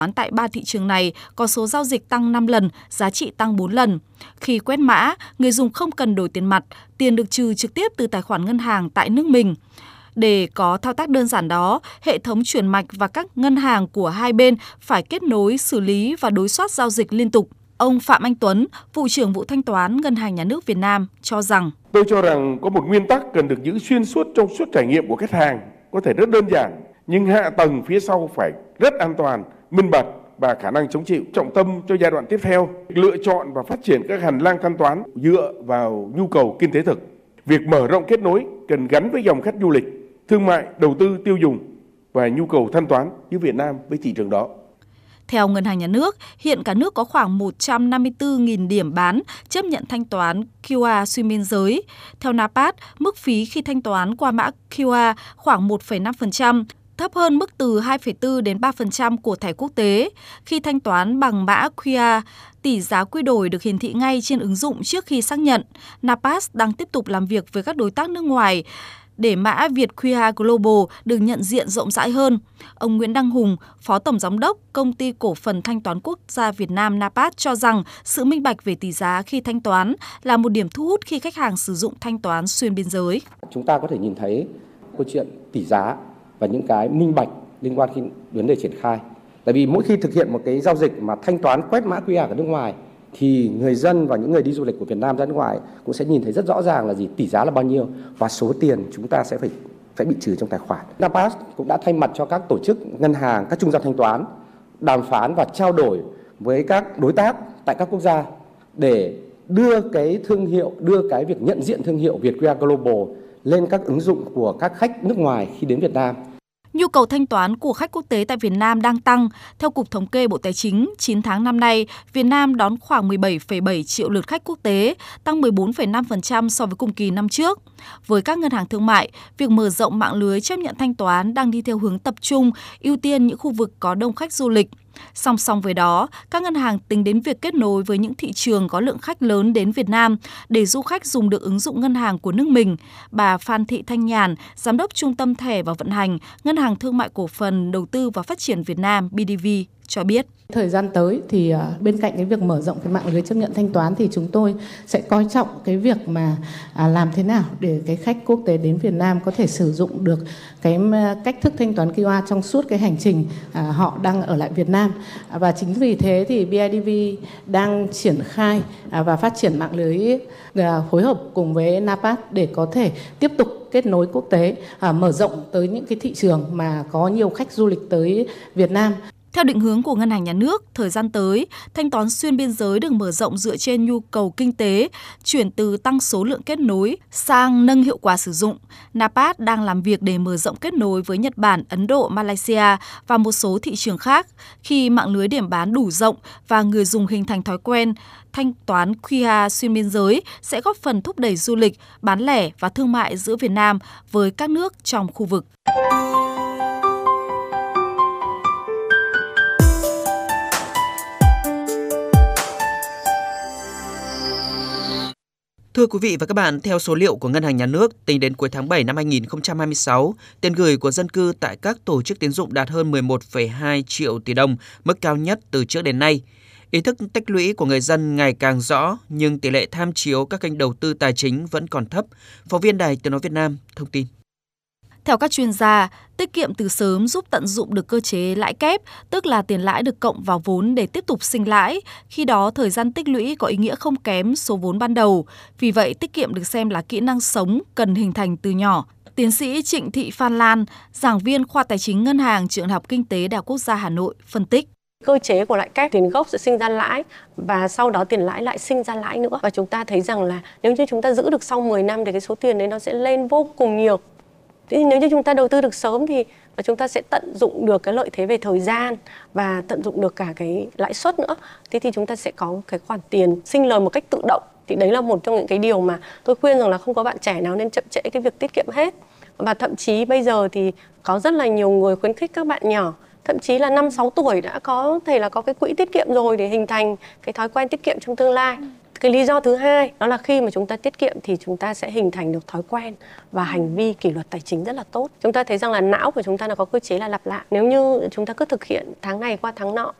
Tại 3 thị trường này có số giao dịch tăng 5 lần, giá trị tăng 4 lần. Khi quét mã, người dùng không cần đổi tiền mặt, tiền được trừ trực tiếp từ tài khoản ngân hàng tại nước mình. Để có thao tác đơn giản đó, hệ thống chuyển mạch và các ngân hàng của hai bên phải kết nối, xử lý và đối soát giao dịch liên tục. Ông Phạm Anh Tuấn, vụ trưởng vụ thanh toán Ngân hàng Nhà nước Việt Nam cho rằng: Tôi cho rằng có một nguyên tắc cần được giữ xuyên suốt trong suốt trải nghiệm của khách hàng, có thể rất đơn giản, nhưng hạ tầng phía sau phải rất an toàn, minh bạch và khả năng chống chịu. Trọng tâm cho giai đoạn tiếp theo, lựa chọn và phát triển các hành lang thanh toán dựa vào nhu cầu kinh tế thực. Việc mở rộng kết nối cần gắn với dòng khách du lịch, thương mại, đầu tư, tiêu dùng và nhu cầu thanh toán giữa Việt Nam với thị trường đó. Theo Ngân hàng Nhà nước, hiện cả nước có khoảng 154.000 điểm bán chấp nhận thanh toán QR xuyên biên giới. Theo NAPAT, mức phí khi thanh toán qua mã QR khoảng 1,5%, thấp hơn mức từ 2,4 đến 3% của thẻ quốc tế. Khi thanh toán bằng mã QR, tỷ giá quy đổi được hiển thị ngay trên ứng dụng trước khi xác nhận. NAPAT đang tiếp tục làm việc với các đối tác nước ngoài để mã Việt QR Global được nhận diện rộng rãi hơn. Ông Nguyễn Đăng Hùng, Phó Tổng Giám đốc Công ty Cổ phần Thanh toán Quốc gia Việt Nam NAPAT cho rằng sự minh bạch về tỷ giá khi thanh toán là một điểm thu hút khi khách hàng sử dụng thanh toán xuyên biên giới. Chúng ta có thể nhìn thấy câu chuyện tỷ giá và những cái minh bạch liên quan đến vấn đề triển khai. Tại vì mỗi khi thực hiện một cái giao dịch mà thanh toán quét mã QR ở nước ngoài thì người dân và những người đi du lịch của Việt Nam ra nước ngoài cũng sẽ nhìn thấy rất rõ ràng là tỷ giá là bao nhiêu và số tiền chúng ta sẽ phải bị trừ trong tài khoản. NAPAT cũng đã thay mặt cho các tổ chức ngân hàng, các trung gian thanh toán đàm phán và trao đổi với các đối tác tại các quốc gia để đưa cái thương hiệu, đưa cái việc nhận diện thương hiệu Việt QR Global lên các ứng dụng của các khách nước ngoài khi đến Việt Nam. Nhu cầu thanh toán của khách quốc tế tại Việt Nam đang tăng. Theo Cục Thống kê Bộ Tài chính, 9 tháng năm nay, Việt Nam đón khoảng 17,7 triệu lượt khách quốc tế, tăng 14,5% so với cùng kỳ năm trước. Với các ngân hàng thương mại, việc mở rộng mạng lưới chấp nhận thanh toán đang đi theo hướng tập trung, ưu tiên những khu vực có đông khách du lịch. Song song với đó, các ngân hàng tính đến việc kết nối với những thị trường có lượng khách lớn đến Việt Nam để du khách dùng được ứng dụng ngân hàng của nước mình. Bà Phan Thị Thanh Nhàn, Giám đốc Trung tâm Thẻ và Vận hành, Ngân hàng Thương mại Cổ phần Đầu tư và Phát triển Việt Nam BDV cho biết. Thời gian tới thì bên cạnh cái việc mở rộng cái mạng lưới chấp nhận thanh toán thì chúng tôi sẽ coi trọng cái việc mà làm thế nào để cái khách quốc tế đến Việt Nam có thể sử dụng được cái cách thức thanh toán QR trong suốt cái hành trình họ đang ở lại Việt Nam. Và chính vì thế thì BIDV đang triển khai và phát triển mạng lưới phối hợp cùng với NAPAT để có thể tiếp tục kết nối quốc tế, mở rộng tới những cái thị trường mà có nhiều khách du lịch tới Việt Nam. Theo định hướng của Ngân hàng Nhà nước, thời gian tới, thanh toán xuyên biên giới được mở rộng dựa trên nhu cầu kinh tế, chuyển từ tăng số lượng kết nối sang nâng hiệu quả sử dụng. NAPAT đang làm việc để mở rộng kết nối với Nhật Bản, Ấn Độ, Malaysia và một số thị trường khác. Khi mạng lưới điểm bán đủ rộng và người dùng hình thành thói quen, thanh toán QR xuyên biên giới sẽ góp phần thúc đẩy du lịch, bán lẻ và thương mại giữa Việt Nam với các nước trong khu vực. Thưa quý vị và các bạn, theo số liệu của Ngân hàng Nhà nước, tính đến cuối tháng 7 năm 2026, tiền gửi của dân cư tại các tổ chức tín dụng đạt hơn 11,2 triệu tỷ đồng, mức cao nhất từ trước đến nay. Ý thức tích lũy của người dân ngày càng rõ, nhưng tỷ lệ tham chiếu các kênh đầu tư tài chính vẫn còn thấp. Phóng viên Đài Tiếng nói Việt Nam thông tin. Theo các chuyên gia, tiết kiệm từ sớm giúp tận dụng được cơ chế lãi kép, tức là tiền lãi được cộng vào vốn để tiếp tục sinh lãi. Khi đó, thời gian tích lũy có ý nghĩa không kém số vốn ban đầu. Vì vậy, tiết kiệm được xem là kỹ năng sống cần hình thành từ nhỏ. Tiến sĩ Trịnh Thị Phan Lan, giảng viên khoa Tài chính Ngân hàng Trường Đại học Kinh tế Đại học Quốc gia Hà Nội phân tích. Cơ chế của lãi kép, tiền gốc sẽ sinh ra lãi và sau đó tiền lãi lại sinh ra lãi nữa. Và chúng ta thấy rằng là nếu như chúng ta giữ được sau 10 năm thì cái số tiền đấy nó sẽ lên vô cùng nhiều. Thế nếu như chúng ta đầu tư được sớm thì chúng ta sẽ tận dụng được cái lợi thế về thời gian và tận dụng được cả cái lãi suất nữa. Thế thì chúng ta sẽ có cái khoản tiền sinh lời một cách tự động. Thì đấy là một trong những cái điều mà tôi khuyên rằng là không có bạn trẻ nào nên chậm trễ cái việc tiết kiệm hết. Và thậm chí bây giờ thì có rất là nhiều người khuyến khích các bạn nhỏ, thậm chí là 5-6 tuổi đã có thể là có cái quỹ tiết kiệm rồi để hình thành cái thói quen tiết kiệm trong tương lai. Cái lý do thứ hai đó là khi mà chúng ta tiết kiệm thì chúng ta sẽ hình thành được thói quen và hành vi kỷ luật tài chính rất là tốt. Chúng ta thấy rằng là não của chúng ta nó có cơ chế là lặp lại. Nếu như chúng ta cứ thực hiện tháng này qua tháng nọ